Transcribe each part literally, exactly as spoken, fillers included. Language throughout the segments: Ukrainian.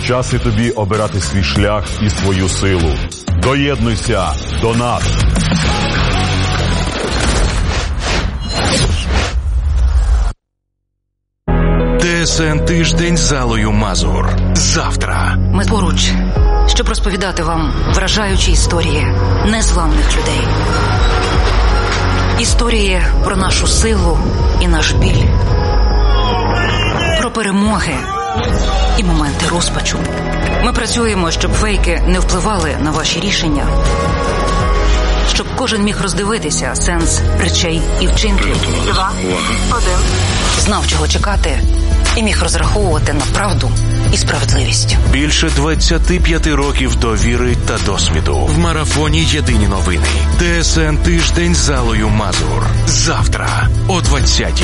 час і тобі обирати свій шлях і свою силу. Доєднуйся до нас! ТСН «Тиждень з Аллою Мазур». Завтра. Ми поруч, щоб розповідати вам вражаючі історії незламних людей. Історії про нашу силу і наш біль. Про перемоги і моменти розпачу. Ми працюємо, щоб фейки не впливали на ваші рішення. Щоб кожен міг роздивитися сенс речей і вчинків. Два, один. Знав, чого чекати, і міг розраховувати на правду і справедливість. Більше двадцяти п'яти років довіри та досвіду. В марафоні «Єдині новини». ТСН «Тиждень з Аллою Мазур». Завтра о двадцятій.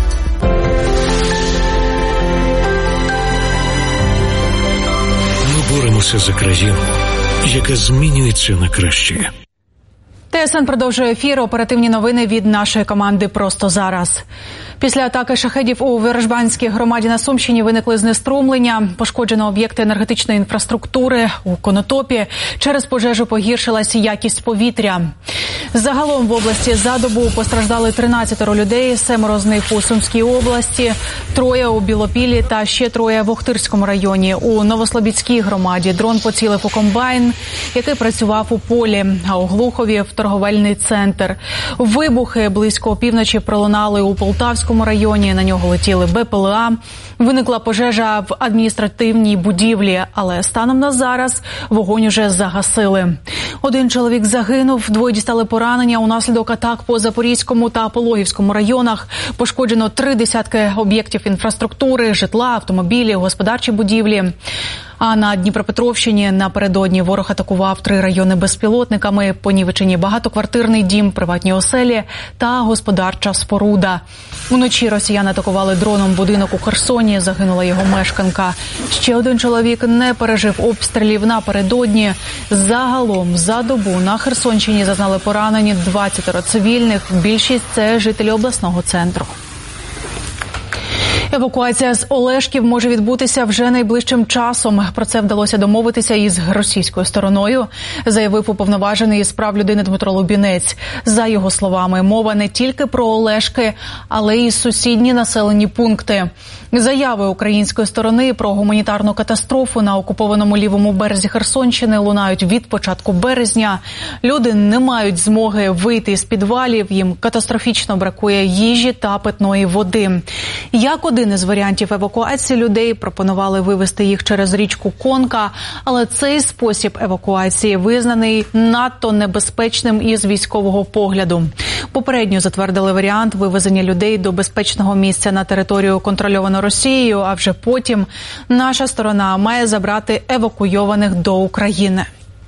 Ми боремося за країну, яка змінюється на краще. ТСН продовжує ефір. Оперативні новини від нашої команди просто зараз. Після атаки шахедів у Вержбанській громаді на Сумщині виникли знеструмлення. Пошкоджено об'єкти енергетичної інфраструктури у Конотопі. Через пожежу погіршилася якість повітря. Загалом в області за добу постраждали тринадцять людей, семеро з них у Сумській області, троє у Білопіллі та ще троє в Охтирському районі. У Новослобідській громаді дрон поцілив у комбайн, який працював у полі, а у Глухові – в торговельний центр. Вибухи близько опівночі пролунали у Полтавському районі, на нього летіли БПЛА. Виникла пожежа в адміністративній будівлі, але станом на зараз вогонь уже загасили. Один чоловік загинув, двоє дістали поранення унаслідок атак по Запорізькому та Пологівському районах. Пошкоджено три десятки об'єктів інфраструктури, житла, автомобілі, господарчі будівлі. А на Дніпропетровщині напередодні ворог атакував три райони безпілотниками, понівечені багатоквартирний дім, приватні оселі та господарча споруда. Уночі росіяни атакували дроном будинок у Херсоні, загинула його мешканка. Ще один чоловік не пережив обстрілів напередодні. Загалом за добу на Херсонщині зазнали поранені двадцять цивільних, більшість – це жителі обласного центру. Евакуація з Олешків може відбутися вже найближчим часом. Про це вдалося домовитися із російською стороною, заявив уповноважений із прав людини Дмитро Лубінець. За його словами, мова не тільки про Олешки, але й сусідні населені пункти. Заяви української сторони про гуманітарну катастрофу на окупованому лівому березі Херсонщини лунають від початку березня. Люди не мають змоги вийти з підвалів, їм катастрофічно бракує їжі та питної води. Як один із варіантів евакуації людей пропонували вивезти їх через річку Конка, але цей спосіб евакуації визнаний надто небезпечним із військового погляду. Попередньо затвердили варіант вивезення людей до безпечного місця на територію контрольовану Росією, а вже потім наша сторона має забрати евакуйованих до України.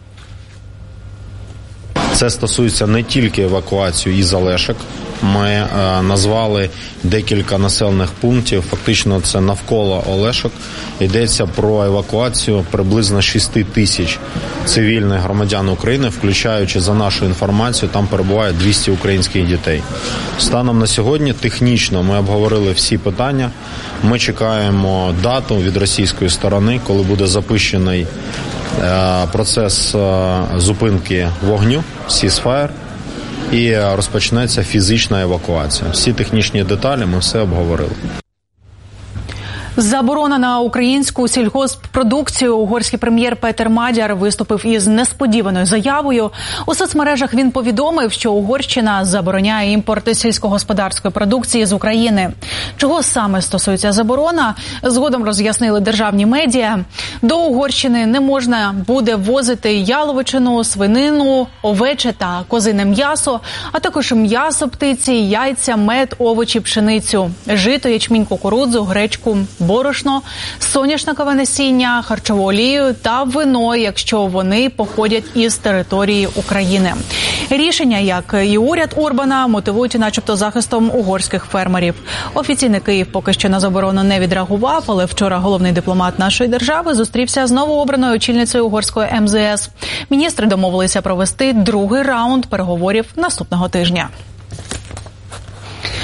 Це стосується не тільки евакуації із Олешок. Ми е, назвали декілька населених пунктів, фактично це навколо Олешок. Йдеться про евакуацію приблизно шість тисяч цивільних громадян України, включаючи, за нашу інформацію, там перебуває двісті українських дітей. Станом на сьогодні технічно ми обговорили всі питання. Ми чекаємо дату від російської сторони, коли буде запущений е, процес е, зупинки вогню, ceasefire, і розпочнеться фізична евакуація. Всі технічні деталі ми все обговорили. Заборона на українську сільгосппродукцію. Угорський прем'єр Петер Мадяр виступив із несподіваною заявою. У соцмережах він повідомив, що Угорщина забороняє імпорт сільськогосподарської продукції з України. Чого саме стосується заборона, згодом роз'яснили державні медіа. До Угорщини не можна буде ввозити яловичину, свинину, овече та козине м'ясо, а також м'ясо птиці, яйця, мед, овочі, пшеницю, жито, ячмінь, кукурудзу, гречку, борошно, соняшникове насіння, харчову олію та вино, якщо вони походять із території України. Рішення, як і уряд Орбана, мотивують начебто захистом угорських фермерів. Офіційний Київ поки що на заборону не відреагував, але вчора головний дипломат нашої держави зустрівся з новообраною очільницею угорської ем зе ес. Міністри домовилися провести другий раунд переговорів наступного тижня.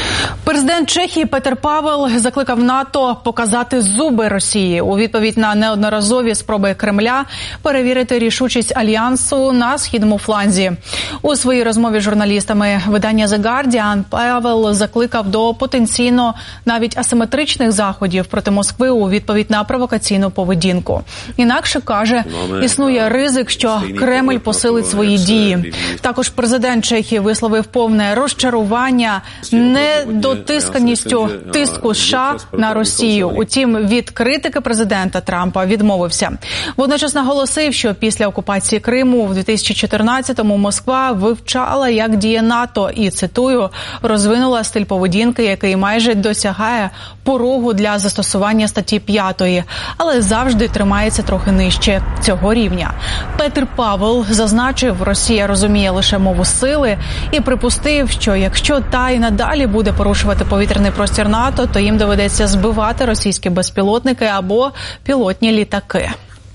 Президент Чехії Петр Павел закликав НАТО показати зуби Росії у відповідь на неодноразові спроби Кремля перевірити рішучість альянсу на східному фланзі. У своїй розмові з журналістами видання The Guardian Павел закликав до потенційно навіть асиметричних заходів проти Москви у відповідь на провокаційну поведінку. Інакше, каже, існує ризик, що Кремль посилить свої дії. Також президент Чехії висловив повне розчарування недотисканістю тиску США на Росію. Утім, від критики президента Трампа відмовився. Водночас наголосив, що після окупації Криму в дві тисячі чотирнадцятому Москва вивчала, як діє НАТО і, цитую, розвинула стиль поведінки, який майже досягає порогу для застосування статті п'ятої, але завжди тримається трохи нижче цього рівня. Петр Павел зазначив, Росія розуміє лише мову сили і припустив, що якщо та й надалі буде порушувати повітряний простір НАТО, то їм доведеться збивати російські безпілотники або пілотні літаки.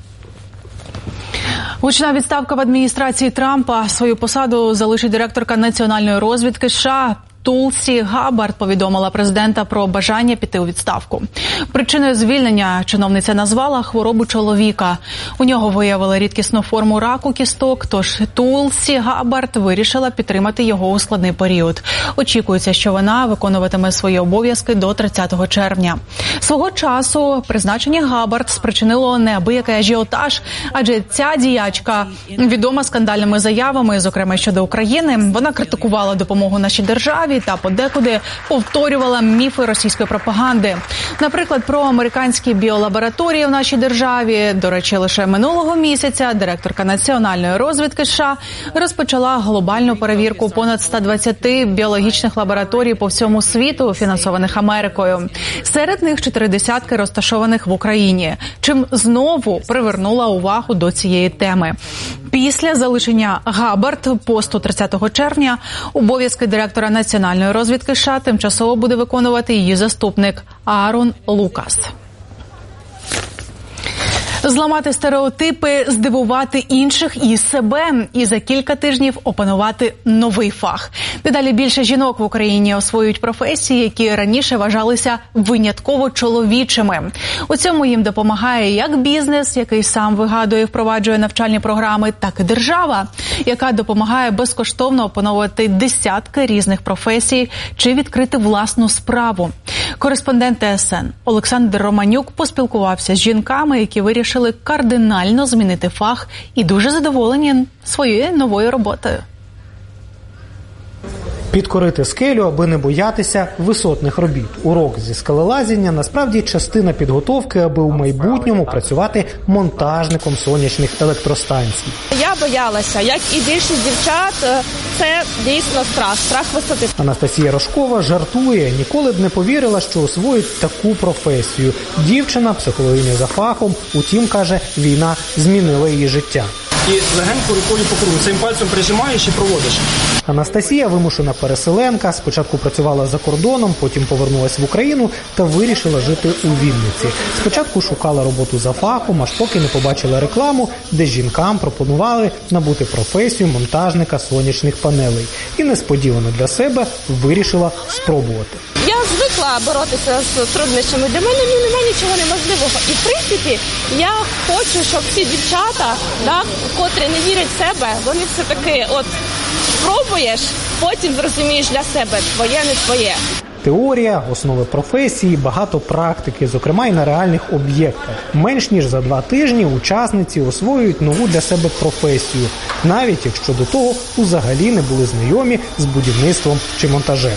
Гучна відставка в адміністрації Трампа. Свою посаду залишить директорка національної розвідки США Тулсі Габбард повідомила президента про бажання піти у відставку. Причиною звільнення чиновниця назвала хворобу чоловіка. У нього виявили рідкісну форму раку кісток, тож Тулсі Габбард вирішила підтримати його у складний період. Очікується, що вона виконуватиме свої обов'язки до тридцятого червня. Свого часу призначення Габбард спричинило неабиякий ажіотаж, адже ця діячка відома скандальними заявами, зокрема щодо України. Вона критикувала допомогу нашій державі та подекуди повторювала міфи російської пропаганди. Наприклад, про американські біолабораторії в нашій державі. До речі, лише минулого місяця директорка національної розвідки США розпочала глобальну перевірку понад ста двадцяти біологічних лабораторій по всьому світу, фінансованих Америкою. Серед них чотири десятки розташованих в Україні, чим знову привернула увагу до цієї теми. Після залишення Габбард посту тридцятого червня обов'язки директора національної розвідки США тимчасово буде виконувати її заступник Аарон Лукас. Зламати стереотипи, здивувати інших і себе, і за кілька тижнів опанувати новий фах. Дедалі більше жінок в Україні освоюють професії, які раніше вважалися винятково чоловічими. У цьому їм допомагає як бізнес, який сам вигадує і впроваджує навчальні програми, так і держава, яка допомагає безкоштовно опановувати десятки різних професій чи відкрити власну справу. Кореспондент Т С Н Олександр Романюк поспілкувався з жінками, які вирішили кардинально змінити фах і дуже задоволені своєю новою роботою. Підкорити скелю, аби не боятися висотних робіт. Урок зі скелелазіння насправді частина підготовки, аби у майбутньому працювати монтажником сонячних електростанцій. Я боялася, як і більшість дівчат, це дійсно страх, страх висоти. Анастасія Рожкова жартує, ніколи б не повірила, що освоїть таку професію. Дівчина, психологиня за фахом, утім, каже, війна змінила її життя. І легенько рукою по кругу, цим пальцем прижимаєш і проводиш. Анастасія вимушена переселенка, спочатку працювала за кордоном, потім повернулась в Україну та вирішила жити у Вінниці. Спочатку шукала роботу за фахом, аж поки не побачила рекламу, де жінкам пропонували набути професію монтажника сонячних панелей. І несподівано для себе вирішила спробувати. Я звикла боротися з труднощами. Для мене немає нічого неможливого. І, в принципі, я хочу, щоб всі дівчата, так, котрі не вірять в себе, вони все-таки от спробуєш, потім зрозумієш для себе, твоє, не твоє. Теорія, основи професії, багато практики, зокрема і на реальних об'єктах. Менш ніж за два тижні учасниці освоюють нову для себе професію, навіть якщо до того взагалі не були знайомі з будівництвом чи монтажем.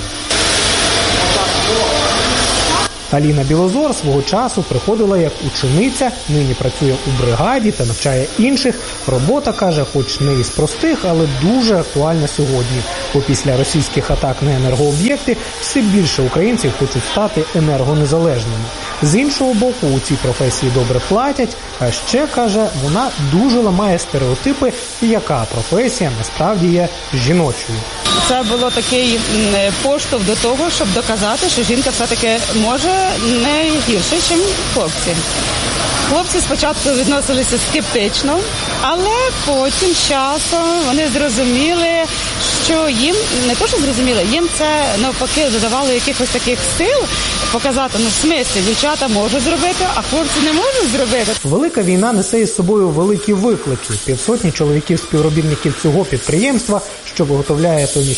Аліна Білозор свого часу приходила як учениця, нині працює у бригаді та навчає інших. Робота, каже, хоч не із простих, але дуже актуальна сьогодні. Бо після російських атак на енергооб'єкти все більше українців хочуть стати енергонезалежними. З іншого боку, у цій професії добре платять, а ще, каже, вона дуже ламає стереотипи, яка професія насправді є жіночою. Це було такий поштовх до того, щоб доказати, що жінка все-таки може не гірше, ніж хлопці. Хлопці спочатку відносилися скептично, але потім з часом вони зрозуміли, що їм, не то що зрозуміли, їм це навпаки додавало якихось таких сил показати, ну в смислі, дівчата можуть зробити, а хлопці не можуть зробити. Велика війна несе із собою великі виклики. Півсотні чоловіків-співробітників цього підприємства, що виготовляє тоні